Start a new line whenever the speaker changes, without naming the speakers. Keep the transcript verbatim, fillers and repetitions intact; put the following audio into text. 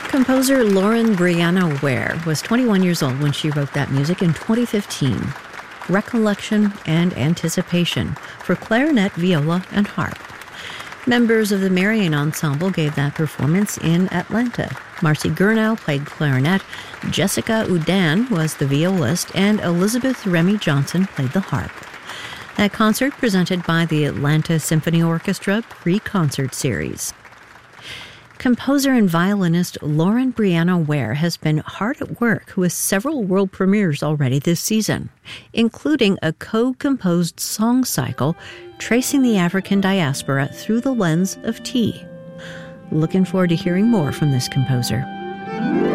Composer Lauren Brianna Ware was twenty-one years old when she wrote that music in twenty fifteen. Recollection and Anticipation for clarinet, viola, and harp. Members of the Marian Ensemble gave that performance in Atlanta. Marcy Gurnow played clarinet, Jessica Udan was the violist, and Elizabeth Remy Johnson played the harp. That concert presented by the Atlanta Symphony Orchestra pre-concert series. Composer and violinist Lauren Brianna Ware has been hard at work with several world premieres already this season, including a co-composed song cycle tracing the African diaspora through the lens of tea. Looking forward to hearing more from this composer.